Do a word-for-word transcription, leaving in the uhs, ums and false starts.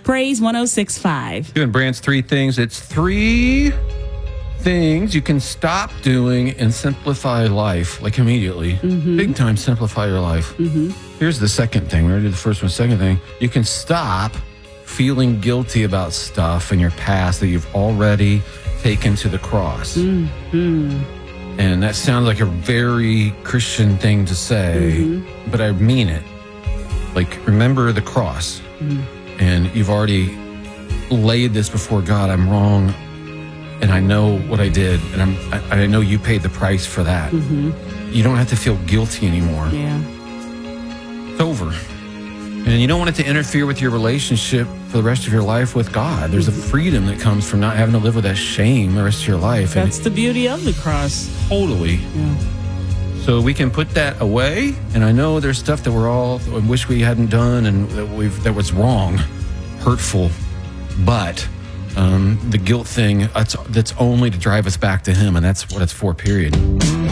Praise one oh six point five. Doing Brand's three things. It's three things you can stop doing and simplify life, like immediately. Mm-hmm. Big time simplify your life. Mm-hmm. Here's the second thing. We already did the first one. Second thing, you can stop feeling guilty about stuff in your past that you've already taken to the cross. Mm-hmm. And that sounds like a very Christian thing to say, mm-hmm. but I mean it. Like, remember the cross. Mm-hmm. And you've already laid this before God. I'm wrong. And I know what I did, and I'm, I, I know you paid the price for that. Mm-hmm. You don't have to feel guilty anymore. Yeah. It's over. And you don't want it to interfere with your relationship for the rest of your life with God. There's mm-hmm. a freedom that comes from not having to live with that shame the rest of your life. That's and the beauty of the cross. Totally. Yeah. So we can put that away. And I know there's stuff that we're all I wish we hadn't done and that we've that was wrong, hurtful, but. Um, the guilt thing, that's, that's only to drive us back to him, and that's what it's for, period.